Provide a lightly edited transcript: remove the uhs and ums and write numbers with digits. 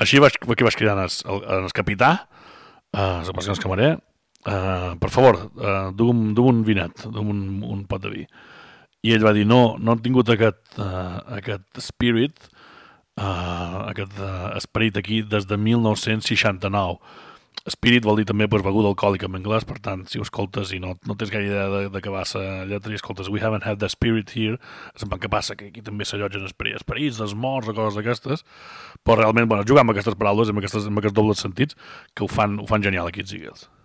Així vaig cridar al capità, a el camarer, per favor, dugu'm un vinet, dugu'm un pot de vi. I ell va dir, no he tingut aquest spirit, aquest esperit aquí des de 1969. Spirit vol dir també beguda alcohòlica en anglès, per tant, si ho escoltes i no tens gaire idea de què va la lletra i escoltes we haven't had the spirit here, és en què passa, que aquí també s'allotgen esperits dels morts o coses d'aquestes, però realment, jugar amb aquestes paraules, amb aquests dobles sentits, que ho fan genial aquí els Eagles.